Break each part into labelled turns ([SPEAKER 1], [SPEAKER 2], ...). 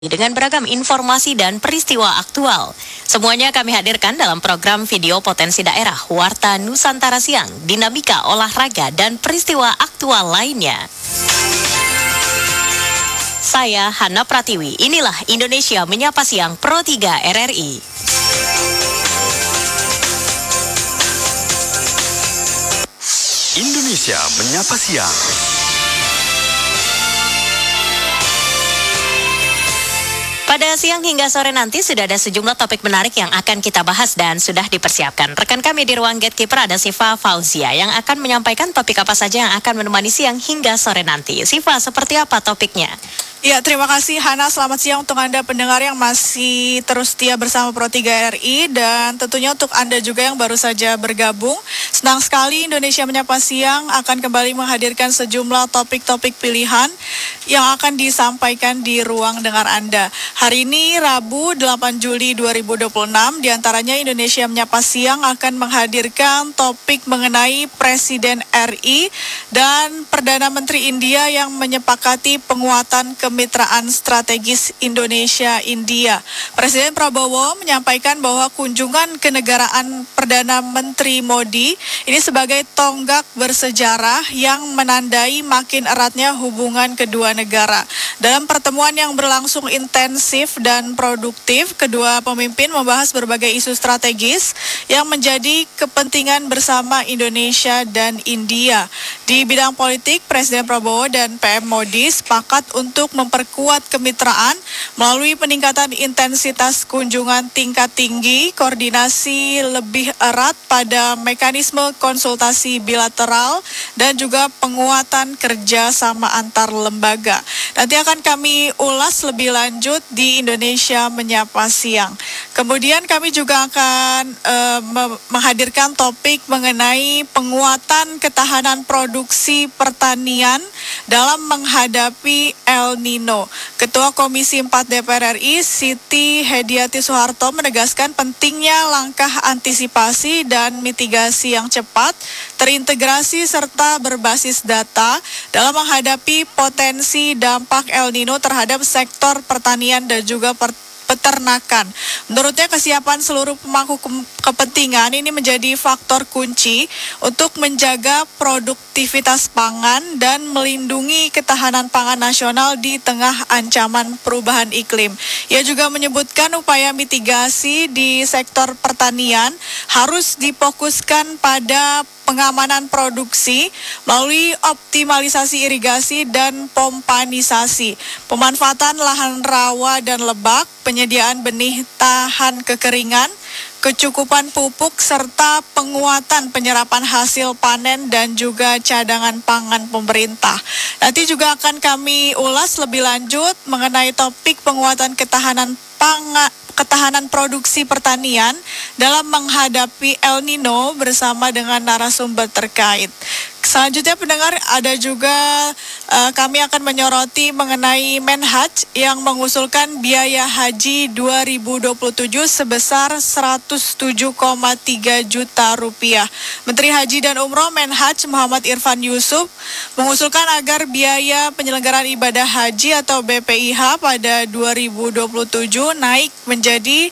[SPEAKER 1] dengan beragam informasi dan peristiwa aktual. Semuanya kami hadirkan dalam program video potensi daerah Warta Nusantara Siang, dinamika olahraga dan peristiwa aktual lainnya. Saya Hana Pratiwi, inilah Indonesia Menyapa Siang Pro 3 RRI.
[SPEAKER 2] Indonesia Menyapa Siang.
[SPEAKER 1] Pada siang hingga sore nanti sudah ada sejumlah topik menarik yang akan kita bahas dan sudah dipersiapkan. Rekan kami di ruang gatekeeper ada Siva Fauzia yang akan menyampaikan topik apa saja yang akan menemani siang hingga sore nanti. Siva, seperti apa topiknya?
[SPEAKER 3] Ya, terima kasih Hana. Selamat siang untuk Anda pendengar yang masih terus setia bersama Pro 3 RI dan tentunya untuk Anda juga yang baru saja bergabung. Senang sekali Indonesia Menyapa Siang akan kembali menghadirkan sejumlah topik-topik pilihan yang akan disampaikan di ruang dengar Anda. Hari ini Rabu 8 Juli 2026, diantaranya Indonesia Menyapa Siang akan menghadirkan topik mengenai Presiden RI dan Perdana Menteri India yang menyepakati penguatan kemitraan strategis Indonesia-India. Presiden Prabowo menyampaikan bahwa kunjungan kenegaraan Perdana Menteri Modi ini sebagai tonggak bersejarah yang menandai makin eratnya hubungan kedua negara. Dalam pertemuan yang berlangsung intensif dan produktif, kedua pemimpin membahas berbagai isu strategis yang menjadi kepentingan bersama Indonesia dan India. Di bidang politik, Presiden Prabowo dan PM Modi sepakat untuk memperkuat kemitraan melalui peningkatan intensitas kunjungan tingkat tinggi, koordinasi lebih erat pada mekanisme konsultasi bilateral, dan juga penguatan kerjasama antar lembaga. Nanti akan kami ulas lebih lanjut di Indonesia Menyapa Siang. Kemudian kami juga akan menghadirkan topik mengenai penguatan ketahanan produksi pertanian dalam menghadapi El Nino. Ketua Komisi 4 DPR RI Siti Hediati Soeharto menegaskan pentingnya langkah antisipasi dan mitigasi yang cepat, terintegrasi serta berbasis data dalam menghadapi potensi dampak El Nino terhadap sektor pertanian dan juga peternakan. Menurutnya kesiapan seluruh pemangku kepentingan ini menjadi faktor kunci untuk menjaga produktivitas pangan dan melindungi ketahanan pangan nasional di tengah ancaman perubahan iklim. Ia juga menyebutkan upaya mitigasi di sektor pertanian harus difokuskan pada pengamanan produksi melalui optimalisasi irigasi dan pompanisasi, pemanfaatan lahan rawa dan lebak, penyediaan benih tahan kekeringan, kecukupan pupuk, serta penguatan penyerapan hasil panen dan juga cadangan pangan pemerintah. Nanti juga akan kami ulas lebih lanjut mengenai topik penguatan ketahanan produksi pertanian dalam menghadapi El Nino bersama dengan narasumber terkait. Selanjutnya pendengar, ada juga kami akan menyoroti mengenai Menhaj yang mengusulkan biaya haji 2027 sebesar 107,3 juta rupiah. Menteri Haji dan Umroh Menhaj Muhammad Irfan Yusuf mengusulkan agar biaya penyelenggaraan ibadah haji atau BPIH pada 2027 naik menjadi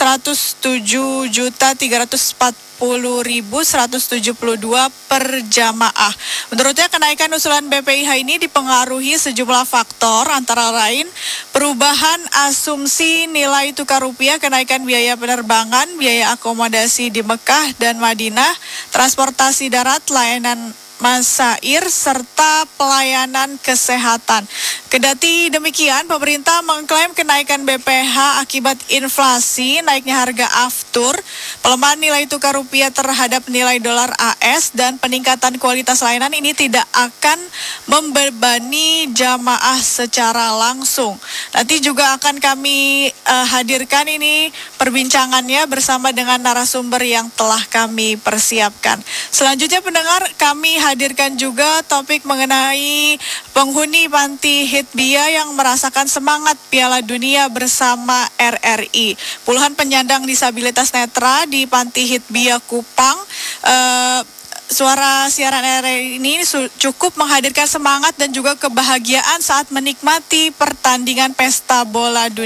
[SPEAKER 3] 107.340.172 per jamaah. Menurutnya kenaikan usulan BPIH ini dipengaruhi sejumlah faktor antara lain perubahan asumsi nilai tukar rupiah, kenaikan biaya penerbangan, biaya akomodasi di Mekah dan Madinah, transportasi darat, layanan masair, serta pelayanan kesehatan. Kendati demikian, pemerintah mengklaim kenaikan BPH akibat inflasi, naiknya harga aftur, pelemahan nilai tukar rupiah terhadap nilai dolar AS, dan peningkatan kualitas layanan ini tidak akan membebani jamaah secara langsung. Nanti juga akan kami hadirkan ini perbincangannya bersama dengan narasumber yang telah kami persiapkan. Selanjutnya pendengar, kami hadirkan juga topik mengenai penghuni Panti Hidbia yang merasakan semangat Piala Dunia bersama RRI. Puluhan penyandang disabilitas netra di Panti Hidbia Kupang suara siaran RRI ini cukup menghadirkan semangat dan juga kebahagiaan saat menikmati pertandingan pesta bola dunia.